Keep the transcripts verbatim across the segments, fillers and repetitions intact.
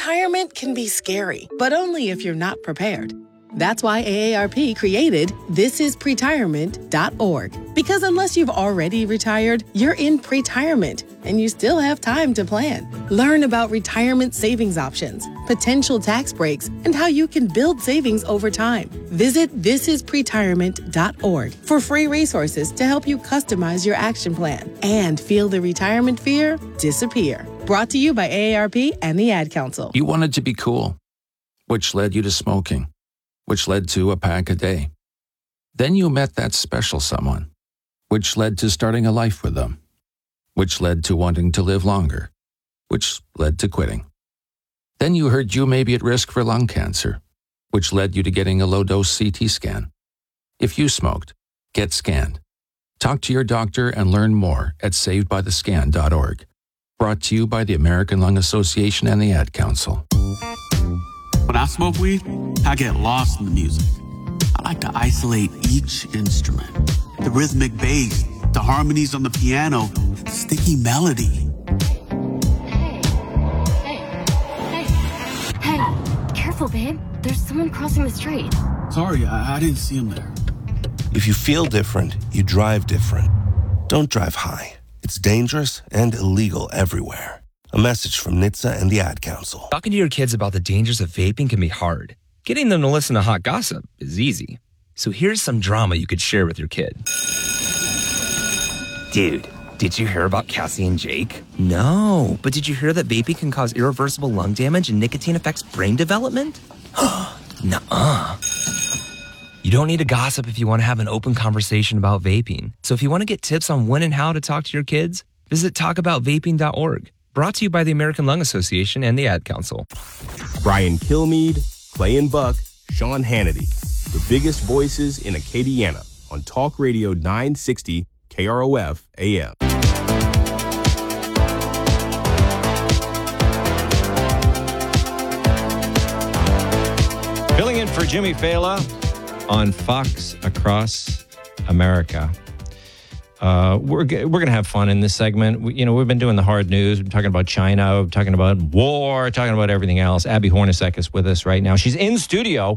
Retirement can be scary, but only if you're not prepared. That's why A A R P created this is pretirement dot org. Because unless you've already retired, you're in pretirement, and you still have time to plan. Learn about retirement savings options, potential tax breaks, and how you can build savings over time. Visit this is pretirement dot org for free resources to help you customize your action plan and feel the retirement fear disappear. Brought to you by A A R P and the Ad Council. You wanted to be cool, which led you to smoking, which led to a pack a day. Then you met that special someone, which led to starting a life with them, which led to wanting to live longer, which led to quitting. Then you heard you may be at risk for lung cancer, which led you to getting a low-dose C T scan. If you smoked, get scanned. Talk to your doctor and learn more at saved by the scan dot org. Brought to you by the American Lung Association and the Ad Council. When I smoke weed, I get lost in the music. I like to isolate each instrument. The rhythmic bass, the harmonies on the piano, the sticky melody. Hey, hey, hey, hey, careful, babe. There's someone crossing the street. Sorry, I, I didn't see him there. If you feel different, you drive different. Don't drive high. It's dangerous and illegal everywhere. A message from N H T S A and the Ad Council. Talking to your kids about the dangers of vaping can be hard. Getting them to listen to hot gossip is easy. So here's some drama you could share with your kid. Dude, did you hear about Cassie and Jake? No, but did you hear that vaping can cause irreversible lung damage and nicotine affects brain development? Nuh-uh. You don't need to gossip if you want to have an open conversation about vaping. So if you want to get tips on when and how to talk to your kids, visit talk about vaping dot org. Brought to you by the American Lung Association and the Ad Council. Brian Kilmeade, Clay and Buck, Sean Hannity. The biggest voices in Acadiana on Talk Radio nine sixty K R O F A M. Filling in for Jimmy Fallon on Fox Across America. Uh, we're we're going to have fun in this segment. We, you know, we've been doing the hard news. We're talking about China. We're talking about war. Talking about everything else. Abby Hornacek is with us right now. She's in studio.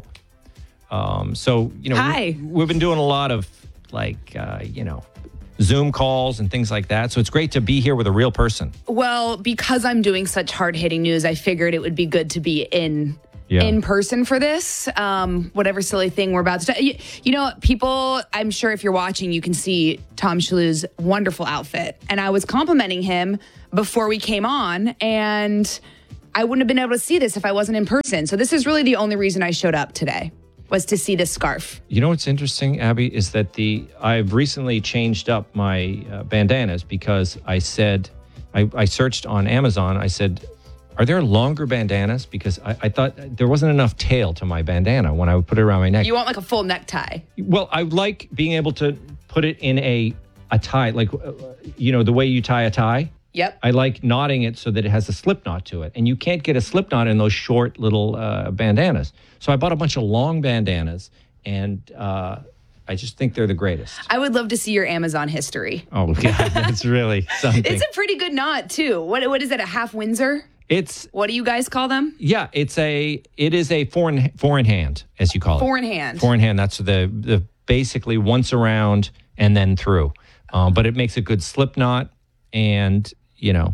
Um, so, you know, Hi. We, we've been doing a lot of, like, uh, you know, Zoom calls and things like that. So it's great to be here with a real person. Well, because I'm doing such hard-hitting news, I figured it would be good to be in Yeah. in person for this, um, whatever silly thing we're about to do. You, you know, people, I'm sure if you're watching, you can see Tom Shalu's wonderful outfit. And I was complimenting him before we came on, and I wouldn't have been able to see this if I wasn't in person. So this is really the only reason I showed up today, was to see this scarf. You know what's interesting, Abby, is that the I've recently changed up my uh, bandanas because I said, I, I searched on Amazon, I said, are there longer bandanas? Because I, I thought there wasn't enough tail to my bandana when I would put it around my neck. You want like a full necktie? Well, I like being able to put it in a, a tie, like, uh, you know, the way you tie a tie. Yep. I like knotting it so that it has a slip knot to it. And you can't get a slip knot in those short little uh, bandanas. So I bought a bunch of long bandanas, and uh, I just think they're the greatest. I would love to see your Amazon history. Oh, yeah, that's really something. It's a pretty good knot, too. What What is it, a half Windsor? It's What do you guys call them? yeah, it's a it is a foreign foreign hand, as you call it. Four in hand. Four in hand. That's the the basically once around and then through, um, but it makes a good slip knot, and you know,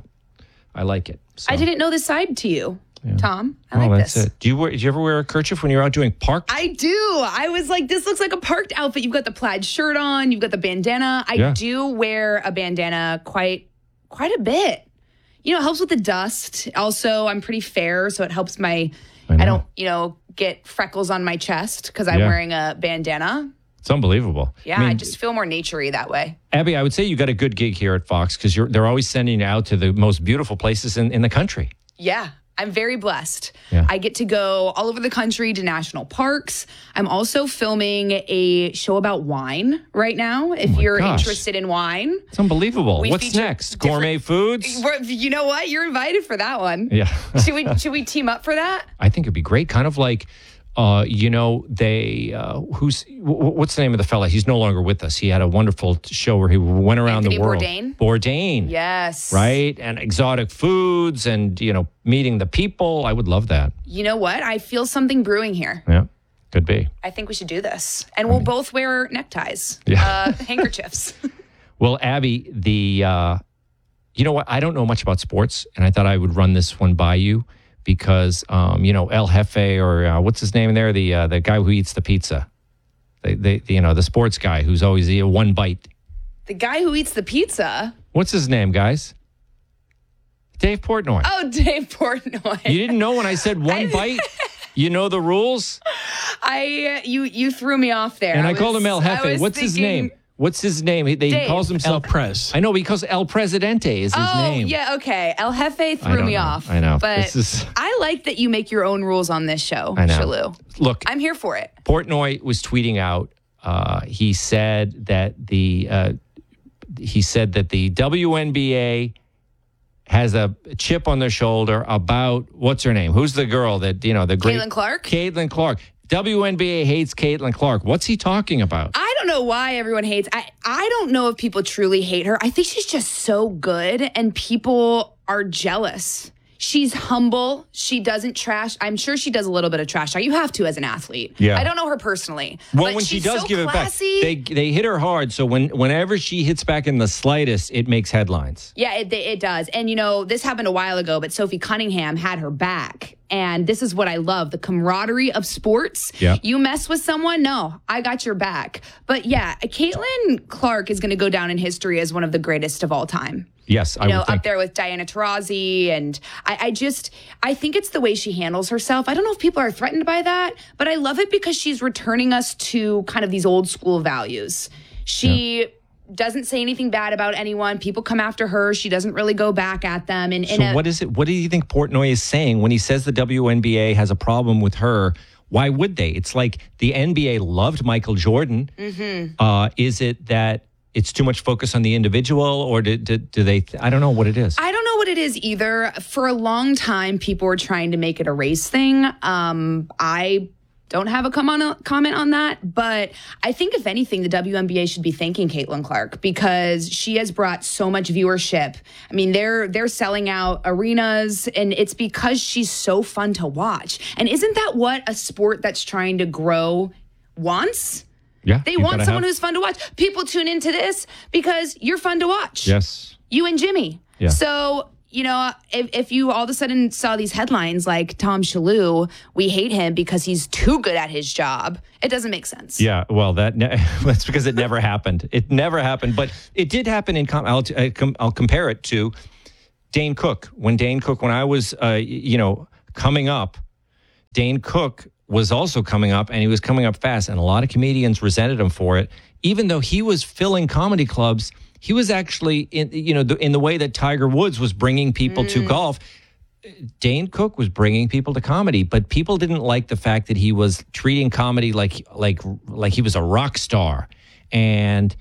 I like it. So, I didn't know this side to you, yeah. Tom. I oh, like that's this. it. Do you wear, did you ever wear a kerchief when you're out doing park? I do. I was like, this looks like a parked outfit. You've got the plaid shirt on. You've got the bandana. I Yeah. do wear a bandana quite quite a bit. You know, it helps with the dust. Also, I'm pretty fair, so it helps my, I I, know. don't, you know, get freckles on my chest because I'm Yeah. wearing a bandana. It's unbelievable. Yeah, I, mean, just feel more naturey that way. Abby, I would say you got a good gig here at Fox because you're they're always sending you out to the most beautiful places in, in the country. Yeah, I'm very blessed. Yeah. I get to go all over the country to national parks. I'm also filming a show about wine right now. If Oh my you're gosh. interested in wine, It's unbelievable. We What's feature next? different- Gourmet foods? We're- you know what? You're invited for that one. Yeah. Should we should we team up for that? I think it'd be great. Kind of like Uh, you know, they, uh, who's, w- what's the name of the fella? He's no longer with us. He had a wonderful show where he went around Anthony the world. Bourdain? Bourdain. Yes. Right? And exotic foods and, you know, meeting the people. I would love that. You know what? I feel something brewing here. Yeah, could be. I think we should do this. And we'll both wear neckties, Yeah. uh, handkerchiefs. Well, Abby, the, uh, you know what? I don't know much about sports, and I thought I would run this one by you. Because, um, you know, El Jefe or uh, what's his name there? The uh, the guy who eats the pizza. They, they, you know, the sports guy who's always eat one bite. The guy who eats the pizza? What's his name, guys? Dave Portnoy. Oh, Dave Portnoy. You didn't know when I said one I- bite? You know the rules? I you you threw me off there. And I, was- called him El I Jefe. was What's his thinking- name? What's his name? He, they, he Dave. calls himself El Pres. I know because El Presidente is his oh, name. yeah, okay. El Jefe I threw don't me know. off. I know. But This is- I like that you make your own rules on this show, I know. Shalou. Look, I'm here for it. Portnoy was tweeting out. Uh, he said that the uh, he said that the W N B A has a chip on their shoulder about what's her name? Who's the girl that you know the great Caitlin Clark? Caitlin Clark. W N B A hates Caitlin Clark. What's he talking about? I don't know why everyone hates. I I don't know if people truly hate her. I think she's just so good and people are jealous. She's humble. She doesn't trash. I'm sure she does a little bit of trash talk. You have to as an athlete. Yeah. I don't know her personally. Well, but when she she's does so give classy. it back, they they hit her hard. So when whenever she hits back in the slightest, it makes headlines. Yeah, it, it does. And, you know, this happened a while ago, but Sophie Cunningham had her back. And this is what I love, the camaraderie of sports. Yeah. You mess with someone, no, I got your back. But yeah, Caitlin Clark is going to go down in history as one of the greatest of all time. Yes, I You know, would think. up there with Diana Taurasi. And I, I just, I think it's the way she handles herself. I don't know if people are threatened by that, but I love it because she's returning us to kind of these old school values. She... Yeah. Doesn't say anything bad about anyone. People come after her. She doesn't really go back at them. And So what is it? What do you think Portnoy is saying when he says the W N B A has a problem with her? Why would they? It's like the N B A loved Michael Jordan. Mm-hmm. Uh, is it that it's too much focus on the individual, or do, do, do they? Th- I don't know what it is. I don't know what it is either. For a long time, people were trying to make it a race thing. Um, I don't have a comment comment on that, but I think if anything, the W N B A should be thanking Caitlin Clark because she has brought so much viewership. I mean, they're they're selling out arenas, and it's because she's so fun to watch. And isn't that what a sport that's trying to grow wants? Yeah, They you want gotta someone have- who's fun to watch. People tune into this because you're fun to watch. Yes. You and Jimmy. Yeah. So, you know, if, if you all of a sudden saw these headlines like Tom Shalou, we hate him because he's too good at his job, it doesn't make sense. Yeah, well, that ne- that's because it never happened. It never happened, but it did happen in. Com- I'll, t- I com- I'll compare it to Dane Cook. When Dane Cook, when I was, uh, you know, coming up, Dane Cook was also coming up, and he was coming up fast, and a lot of comedians resented him for it, even though he was filling comedy clubs. He was actually in, you know, the, in the way that Tiger Woods was bringing people mm. to golf. Dane Cook was bringing people to comedy, but people didn't like the fact that he was treating comedy like like like he was a rock star. And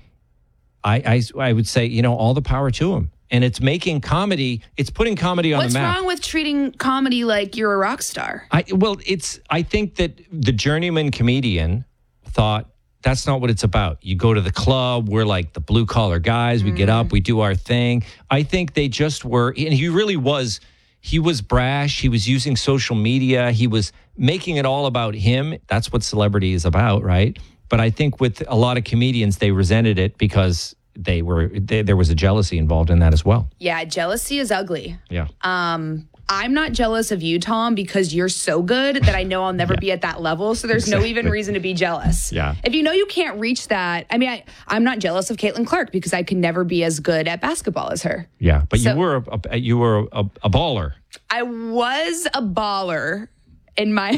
I I, I would say, you know, all the power to him. And it's making comedy, it's putting comedy on What's the map. What's wrong with treating comedy like you're a rock star? I well, it's I think that the journeyman comedian thought, that's not what it's about. You go to the club, we're like the blue collar guys, we mm. get up, we do our thing. I think they just were, and he really was, he was brash, he was using social media, he was making it all about him. That's what celebrity is about, right? But I think with a lot of comedians, they resented it because they were, they, there was a jealousy involved in that as well. Yeah, jealousy is ugly. Yeah. Um, I'm not jealous of you, Tom, because you're so good that I know I'll never yeah. be at that level. So there's exactly. no even reason to be jealous. Yeah. If you know you can't reach that, I mean, I, I'm not jealous of Caitlin Clark because I could never be as good at basketball as her. Yeah, but so, you were a, a, you were a, a baller. I was a baller in my.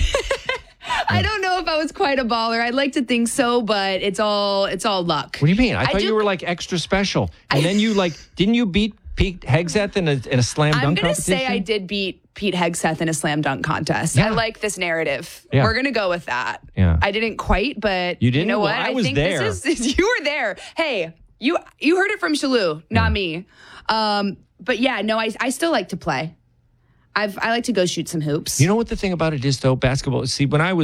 I don't know if I was quite a baller. I'd like to think so, but it's all it's all luck. What do you mean? I, I thought do, you were like extra special, and I, then you like didn't you beat Pete Hegseth in a in a slam dunk I'm gonna competition? say I did beat Pete Hegseth in a slam dunk contest. Yeah. I like this narrative. Yeah. We're gonna go with that. Yeah. I didn't quite, but you didn't. You know well, what? I was think there. This is, you were there. Hey, you you heard it from Shalou, not yeah. me. Um, but yeah, no, I I still like to play. I've I like to go shoot some hoops. You know what the thing about it is though, basketball. See, when I was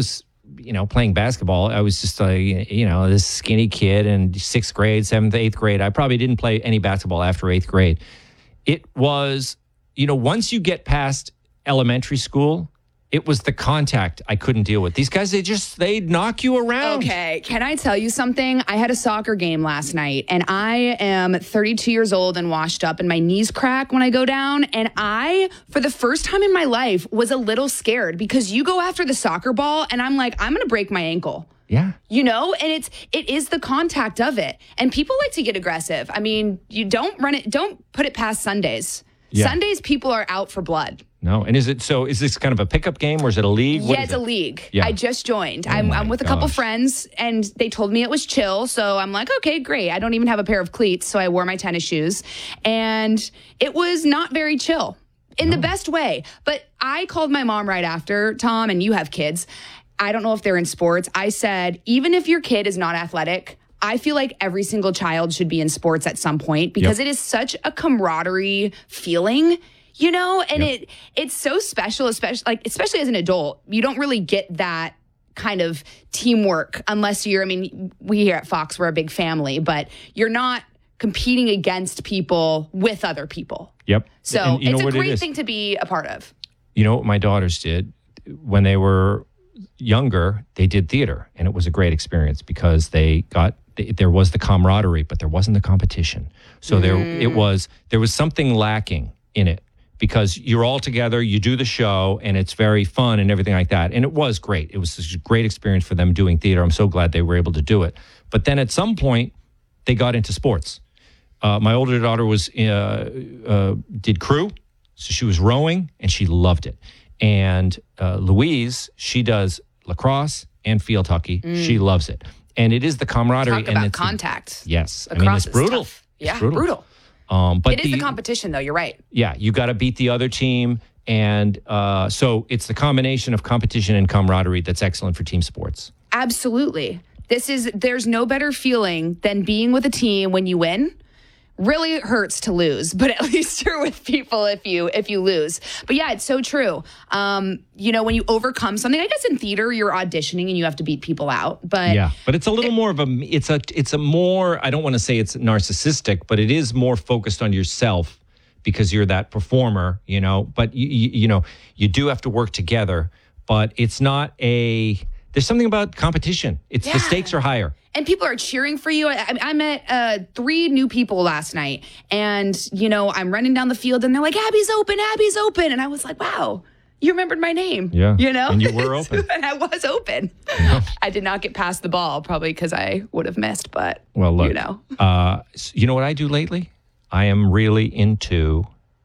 you know, playing basketball. I was just a, you know, this skinny kid in sixth grade, seventh, eighth grade. I probably didn't play any basketball after eighth grade. It was, you know, once you get past elementary school, it was the contact I couldn't deal with. These guys, they just, they'd knock you around. Okay, can I tell you something? I had a soccer game last night, and I am thirty-two years old and washed up, and my knees crack when I go down. And I, for the first time in my life, was a little scared because you go after the soccer ball, and I'm like, I'm going to break my ankle. Yeah. You know, and it's it is the contact of it. And people like to get aggressive. I mean, you don't run it, don't put it past Sundays. Yeah. Sundays, people are out for blood. No, and is it so? Is this kind of a pickup game, or is it a league? What yeah, it's it? a league. Yeah. I just joined. Oh I'm, I'm with a couple gosh. friends, and they told me it was chill. So I'm like, okay, great. I don't even have a pair of cleats, so I wore my tennis shoes, and it was not very chill in no. the best way. But I called my mom right after, Tom, and you have kids. I don't know if they're in sports. I said, even if your kid is not athletic, I feel like every single child should be in sports at some point because yep. it is such a camaraderie feeling. You know, and yep. it it's so special, especially like especially as an adult. You don't really get that kind of teamwork unless you're, I mean, we here at Fox, we're a big family, but you're not competing against people with other people. Yep. So and you it's know a what great it thing to be a part of. You know what my daughters did when they were younger? They did theater, and it was a great experience because they got there was the camaraderie, but there wasn't the competition. So mm. there it was there was something lacking in it. Because you're all together, you do the show, and it's very fun and everything like that. And it was great. It was a great experience for them doing theater. I'm so glad they were able to do it. But then at some point, they got into sports. Uh, my older daughter was uh, uh, did crew, so she was rowing, and she loved it. And uh, Louise, she does lacrosse and field hockey. Mm. She loves it. And it is the camaraderie. Talk about and it's contact. The, yes. Lacrosse I mean, it's brutal. Tough. Yeah, it's brutal. brutal. Um, but it is the, the competition, though. You're right. Yeah, you got to beat the other team. And uh, so it's the combination of competition and camaraderie that's excellent for team sports. Absolutely. This is, there's no better feeling than being with a team when you win. Really hurts to lose, but at least you're with people if you if you lose. But yeah, it's so true. Um, you know, when you overcome something, I guess in theater you're auditioning and you have to beat people out. But yeah, but it's a little it, more of a it's a it's a more I don't want to say it's narcissistic, but it is more focused on yourself because you're that performer, you know. But you you, you know you do have to work together, but it's not a. There's something about competition. It's yeah. the stakes are higher. And people are cheering for you. I, I met uh, three new people last night. And, you know, I'm running down the field and they're like, Abby's open, Abby's open. And I was like, wow, you remembered my name. Yeah. You know? And you were open. And I was open. Yeah. I did not get past the ball, probably because I would have missed. But, well, look, you know. Uh, you know what I do lately? I am really into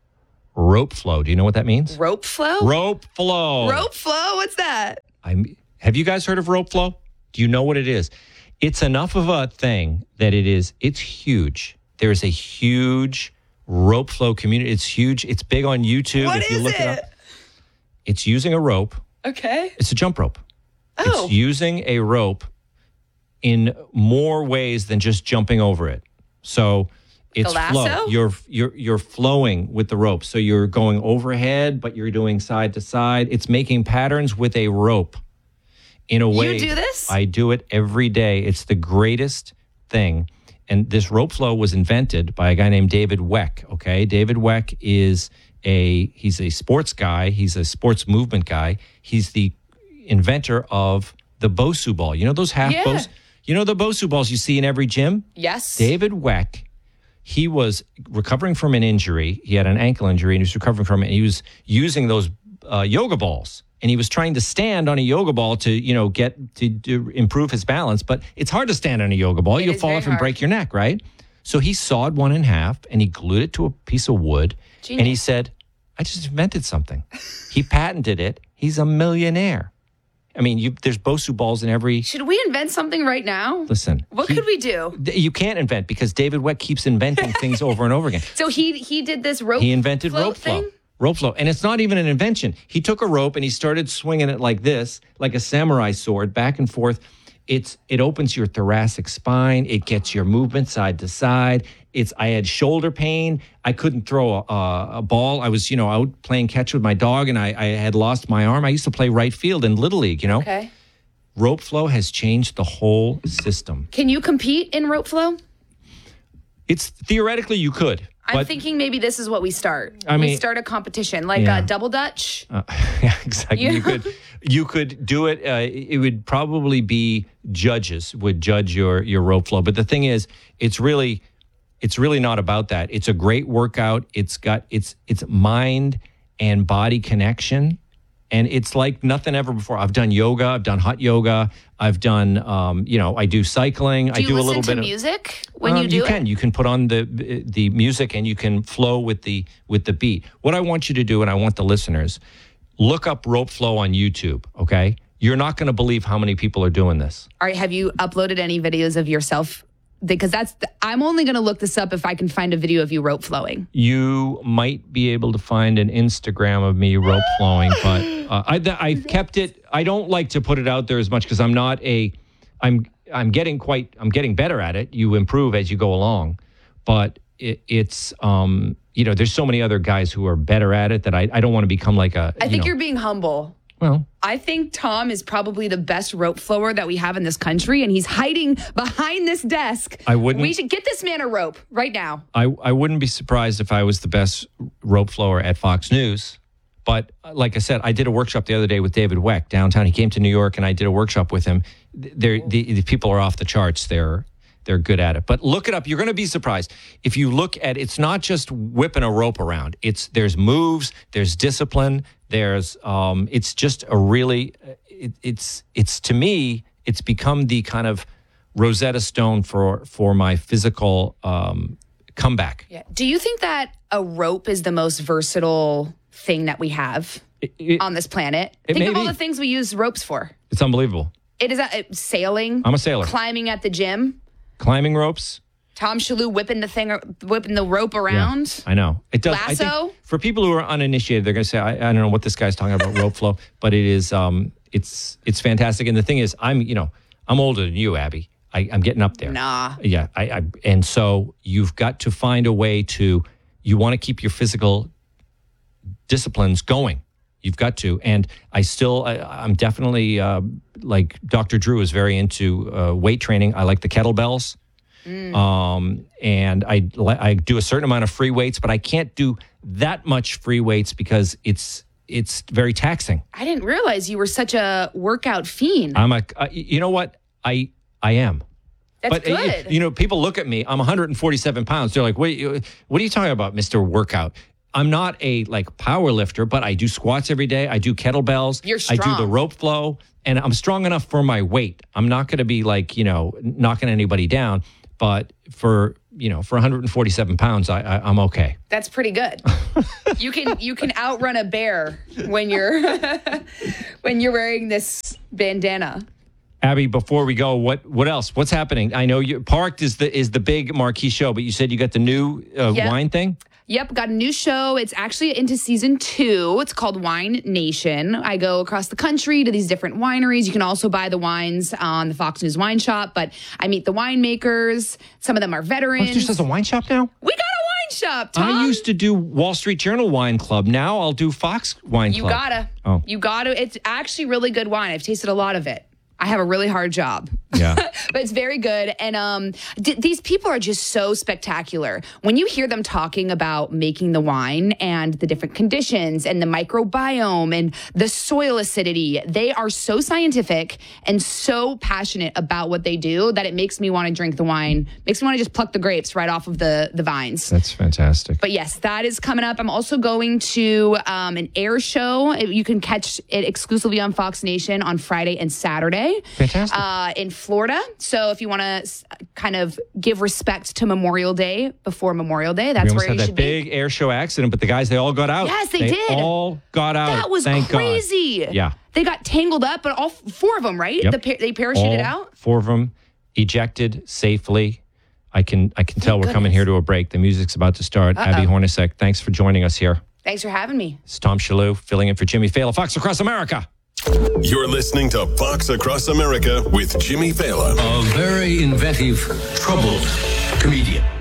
rope flow. Do you know what that means? Rope flow? Rope flow. Rope flow? What's that? I'm, have you guys heard of rope flow? Do you know what it is? It's enough of a thing that it is, it's huge. There's a huge rope flow community. It's huge. It's big on YouTube. What if you is look it? it up. It's using a rope. Okay. It's a jump rope. Oh. It's using a rope in more ways than just jumping over it. So it's The flow. lasso? You're you're you're flowing with the rope. So you're going overhead, but you're doing side to side. It's making patterns with a rope. In a way, You do this? I do it every day. It's the greatest thing. And this rope flow was invented by a guy named David Weck. Okay, David Weck is a he's a sports guy. He's a sports movement guy. He's the inventor of the Bosu ball. You know those half Yeah. Bosu. You know the Bosu balls you see in every gym. Yes. David Weck. He was recovering from an injury. He had an ankle injury, and he was recovering from it. And he was using those uh, yoga balls. And he was trying to stand on a yoga ball to, you know, get to, to improve his balance. But it's hard to stand on a yoga ball. It You'll is fall very off and hard. break your neck, right? So he sawed one in half and he glued it to a piece of wood. Genius. And he said, I just invented something. He patented it. He's a millionaire. I mean, you, there's Bosu balls in every... Should we invent something right now? Listen. What he- could we do? th- You can't invent because David Weck keeps inventing things over and over again. So he he did this rope He invented float rope flow. thing? Rope flow. And it's not even an invention. He took a rope and he started swinging it like this, like a samurai sword, back and forth. It's It opens your thoracic spine. It gets your movement side to side. It's. I had shoulder pain. I couldn't throw a, a ball. I was, you know, out playing catch with my dog and I, I had lost my arm. I used to play right field in Little League, you know. Okay. Rope Flow has changed the whole system. Can you compete in rope flow? It's theoretically you could. I'm but, thinking maybe this is what we start. I mean, we start a competition like yeah. a double dutch. Uh, yeah, exactly. You, you could you could do it. Uh, it would probably be judges would judge your your rope flow. But the thing is, it's really it's really not about that. It's a great workout. It's got it's it's mind and body connection. And it's like nothing ever before. I've done yoga. I've done hot yoga. I've done, um, you know, I do cycling. Do I you do a listen little to bit music of, when um, you do you it? You can. You can put on the the music and you can flow with the with the beat. What I want you to do, and I want the listeners, look up Rope Flow on YouTube. Okay, you're not going to believe how many people are doing this. All right, have you uploaded any videos of yourself? Because that's the, I'm only going to look this up if I can find a video of you rope flowing. You might be able to find an Instagram of me rope flowing, but uh, I, I've kept it. I don't like to put it out there as much because I'm not a. I'm I'm getting quite. I'm getting better at it. You improve as you go along, but it, it's um you know there's so many other guys who are better at it that I, I don't want to become like a. I you think know, you're being humble. Well, I think Tom is probably the best rope flower that we have in this country, and he's hiding behind this desk. I wouldn't. We should get this man a rope right now. I, I wouldn't be surprised if I was the best rope flower at Fox News. But like I said, I did a workshop the other day with David Weck downtown. He came to New York, and I did a workshop with him. They're, the, the people are off the charts. They're they're good at it. But look it up. You're going to be surprised. If you look at it's not just whipping a rope around. It's there's moves, there's discipline, there's um it's just a really it, it's it's to me, it's become the kind of Rosetta Stone for for my physical um comeback. Yeah. Do you think that a rope is the most versatile thing that we have It, it, on this planet? it Think may of all be. the things we use ropes for. It's unbelievable. It is a, it, sailing. I'm a sailor. Climbing at the gym. Climbing ropes. Tom Shalhoub whipping the thing, whipping the rope around. Yeah, I know. It does. I Lasso? think for people who are uninitiated, they're going to say, I, I don't know what this guy's talking about rope flow, but it is, um, it's, it's fantastic. And the thing is, I'm, you know, I'm older than you, Abby. I, I'm getting up there. Nah. Yeah. I, I, and so you've got to find a way to, you want to keep your physical disciplines going. You've got to. And I still, I, I'm definitely, uh, like Doctor Drew is very into uh, weight training. I like the kettlebells. Mm. Um, and I, I do a certain amount of free weights, but I can't do that much free weights because it's, it's very taxing. I didn't realize you were such a workout fiend. I'm a, uh, you know what? I, I am. That's but, uh, good. You, you know, people look at me, I'm one hundred forty-seven pounds. They're like, what, what are you talking about, Mister Workout? I'm not a like power lifter, but I do squats every day. I do kettlebells. You're I strong. do the rope flow, and I'm strong enough for my weight. I'm not going to be like, you know, knocking anybody down, but for, you know, for one hundred forty-seven pounds, I, I, I'm okay. That's pretty good. you can you can outrun a bear when you're when you're wearing this bandana. Abby, before we go, what what else? What's happening? I know you Parked is the is the big marquee show, but you said you got the new uh, Yep. wine thing. Yep, got a new show. It's actually into season two. It's called Wine Nation. I go across the country to these different wineries. You can also buy the wines on the Fox News Wine Shop, but I meet the winemakers. Some of them are veterans. There's just a wine shop now? We got a wine shop, Tom. I used to do Wall Street Journal Wine Club. Now I'll do Fox Wine You Club. gotta. Oh. You gotta. It's actually really good wine. I've tasted a lot of it. I have a really hard job. Yeah. But it's very good. And um, d- these people are just so spectacular. When you hear them talking about making the wine and the different conditions and the microbiome and the soil acidity, they are so scientific and so passionate about what they do that it makes me want to drink the wine, makes me want to just pluck the grapes right off of the, the vines. That's fantastic. But yes, that is coming up. I'm also going to um, an air show. You can catch it exclusively on Fox Nation on Friday and Saturday. Fantastic. Uh, in Florida. So if you want to s- kind of give respect to Memorial Day before Memorial Day, that's we almost where had you that should big be. air show accident, but the guys, they all got out. Yes, they did. all got out. That was Thank crazy. God. Yeah. They got tangled up, but all f- four of them, right? Yep. The pa- they parachuted all out. Four of them ejected safely. I can I can tell we're coming here to a break. The music's about to start. Uh-oh. Abby Hornacek, thanks for joining us here. Thanks for having me. It's Tom Shalhoub filling in for Jimmy Fallon, Fox Across America. You're listening to Fox Across America with Jimmy Fallon. A very inventive, troubled comedian.